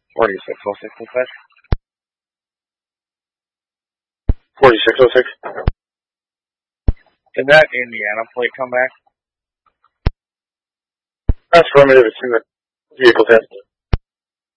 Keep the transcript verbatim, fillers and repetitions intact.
forty-six oh six, dispatch. forty-six oh six. Did that Indiana plate come back? That's affirmative. It's in the vehicle test.